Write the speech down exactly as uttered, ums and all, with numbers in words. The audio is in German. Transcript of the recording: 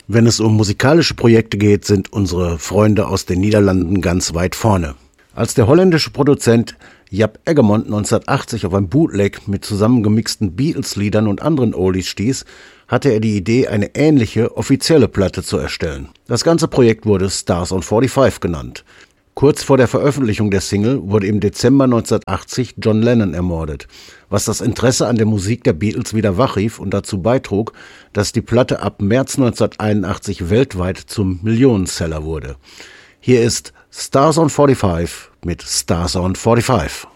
Wenn es um musikalische Projekte geht, sind unsere Freunde aus den Niederlanden ganz weit vorne. Als der holländische Produzent Jaap Eggermont neunzehnhundertachtzig auf ein Bootleg mit zusammengemixten Beatles-Liedern und anderen Oldies stieß, hatte er die Idee, eine ähnliche, offizielle Platte zu erstellen. Das ganze Projekt wurde Stars on forty-five genannt. Kurz vor der Veröffentlichung der Single wurde im Dezember neunzehnhundertachtzig John Lennon ermordet, was das Interesse an der Musik der Beatles wieder wachrief und dazu beitrug, dass die Platte ab März neunzehnhunderteinundachtzig weltweit zum Millionenseller wurde. Hier ist Stars on forty-five mit Stars on forty-five.